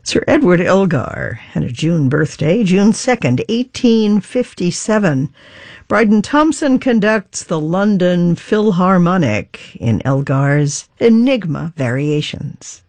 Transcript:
Sir Edward Elgar had a June birthday, June 2nd, 1857. Bryden Thompson conducts the London Philharmonic in Elgar's Enigma Variations.